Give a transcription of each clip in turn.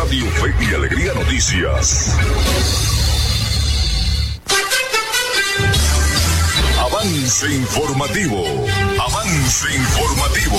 Radio Fe y Alegría Noticias. Avance informativo. Avance informativo.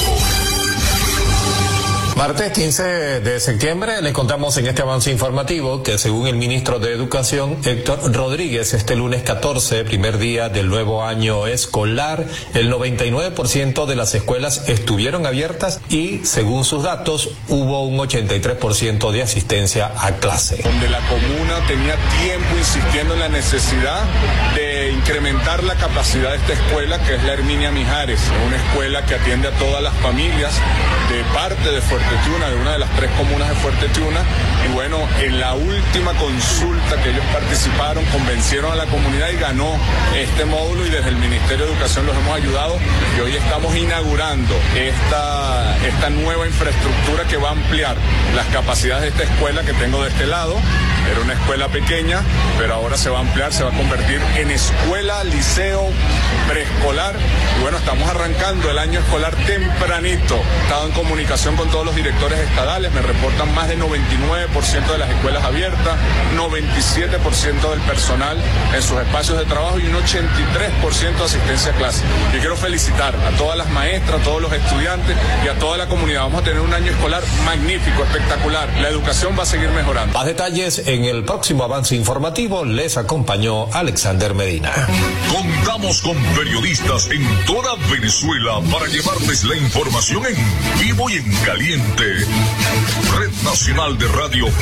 Martes 15 de septiembre le contamos en este avance informativo que según el ministro de Educación, Héctor Rodríguez, este lunes 14, primer día del nuevo año escolar, el 99% de las escuelas estuvieron abiertas y, según sus datos, hubo un 83% de asistencia a clase. Donde la comuna tenía tiempo insistiendo en la necesidad de incrementar la capacidad de esta escuela, que es la Herminia Mijares, una escuela que atiende a todas las familias de parte de Fuerte Tiuna, de una de las 3 comunas de Fuerte Tiuna. Y bueno, en la última consulta que ellos participaron, convencieron a la comunidad y ganó este módulo, y desde el Ministerio de Educación los hemos ayudado, y hoy estamos inaugurando esta nueva infraestructura que va a ampliar las capacidades de esta escuela que tengo de este lado. Era una escuela pequeña, pero ahora se va a ampliar, se va a convertir en escuela, liceo, preescolar. Y bueno, estamos arrancando el año escolar tempranito. He estado en comunicación con todos los directores estadales, me reportan más del 99% de las escuelas abiertas, 97% del personal en sus espacios de trabajo y un 83% de asistencia a clase. Yo quiero felicitar a todas las maestras, a todos los estudiantes y a toda la comunidad. Vamos a tener un año escolar magnífico, espectacular. La educación va a seguir mejorando. Más detalles en el próximo avance informativo. Les acompañó Alexander Medina. Contamos con periodistas en toda Venezuela para llevarles la información en vivo y en caliente. Red Nacional de Radio